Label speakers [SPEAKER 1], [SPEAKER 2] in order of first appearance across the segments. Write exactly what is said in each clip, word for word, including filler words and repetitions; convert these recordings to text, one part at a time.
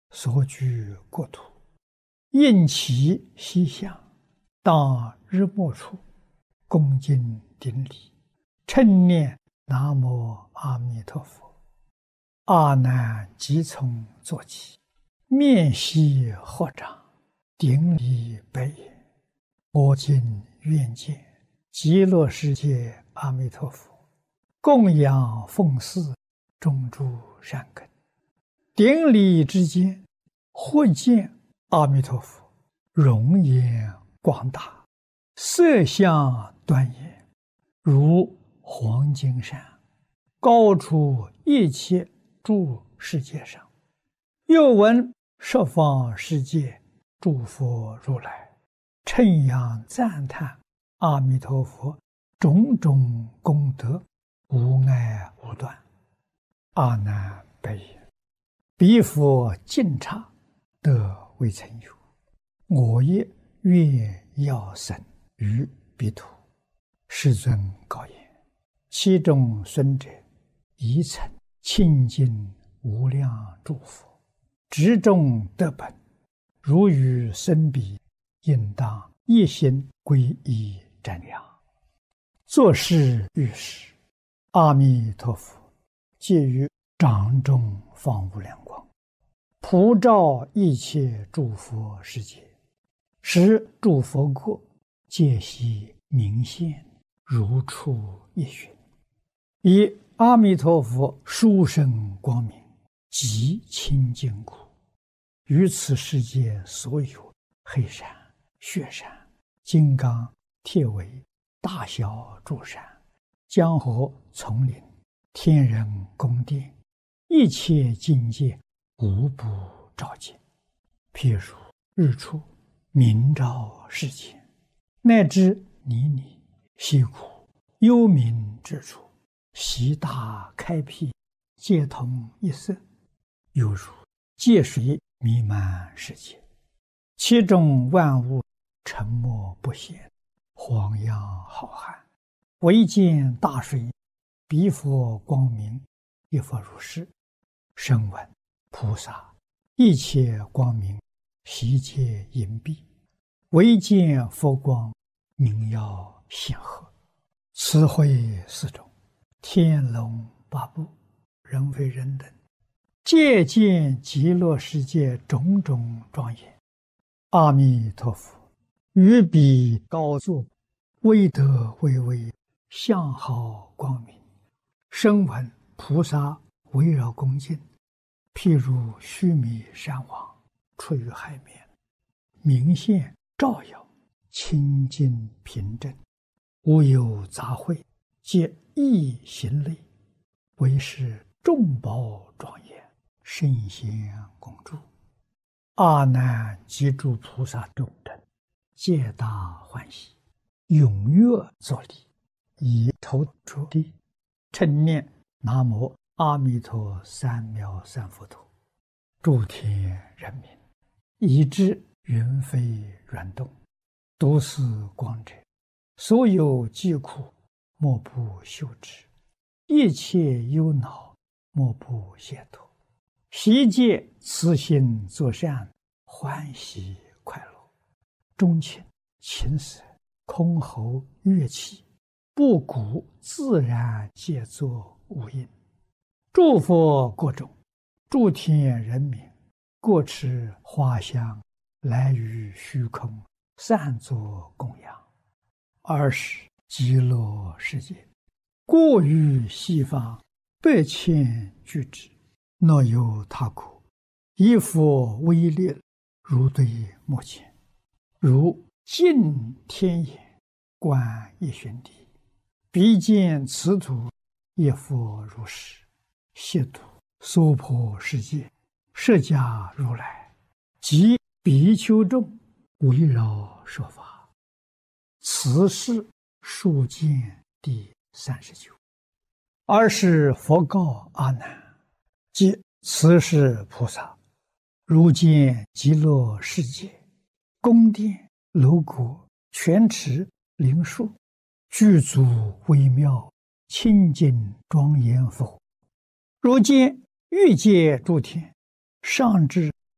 [SPEAKER 1] 所居国土，应其西向，当日暮处，恭敬顶礼，称念南无阿弥陀佛。阿难即从坐起，面悉合掌，顶礼白言：我今愿见极乐世界阿弥陀佛，供养奉祀种诸善根。顶礼之间，或见阿弥陀佛容颜广大，色相端严，如黄金山，高出一切诸世界上。又闻十方世界诸佛如来称扬赞叹阿弥陀佛种种功德，无碍无断。阿难白言：彼佛尽刹得未曾有，我也愿要生于彼土。世尊告言：其中孙者，宜曾清净无量诸佛，执众得本，如与生彼，应当一心皈依瞻仰。作是遇时，阿弥陀佛借于掌中放无量光，普照一切诸佛世界，使诸佛国皆悉明现，如出一寻。以阿弥陀佛殊胜光明极清净故，于此世界所有黑山、雪山、金刚、铁围、大小诸山、江河、丛林、天人宫殿，一切境界无不照见。譬如日出明照世间，乃至泥泞溪谷幽冥之处，悉大开辟，皆同一色，犹如界水弥漫世界，其中万物沉默不显，荒洋浩瀚，唯见大水，彼佛光明，亦复如是。声闻菩萨一切光明，悉皆隐蔽，唯见佛光明耀显赫。此会四种，天龙八部，人非人等，皆见极乐世界种种庄严。阿弥陀佛于彼高坐，威德巍巍，相好光明。声闻菩萨围绕恭敬，譬如须弥山王出于海面，明现照耀，清净平正，无有杂秽，皆一行类，为是众宝庄严，圣贤恭祝。阿难及诸菩萨众等，皆大欢喜，踊跃作礼，以头着地，称念南无阿弥陀三藐三佛陀。诸天人民，以至云飞软动，读此光者，所有疾苦莫不休止，一切忧恼莫不解脱，悉皆慈心作善，欢喜快乐。钟磬、琴瑟、箜篌、乐器，布谷自然皆作无应。诸佛国中，诸天人民，各持花香，来于虚空，散作供养。尔时极乐世界，过于西方百千俱胝，若有他国，以佛威力，如对目前，如镜天眼，观一旬地，彼见此土，亦复如是。悉土娑婆世界，释迦如来及比丘众围绕说法。此是数见第三十九。尔时佛告阿难：即此是菩萨，如见极乐世界，宫殿楼阁、泉池、灵树，具足微妙，清净庄严否？如见欲界诸天，上至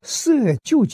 [SPEAKER 1] 色究竟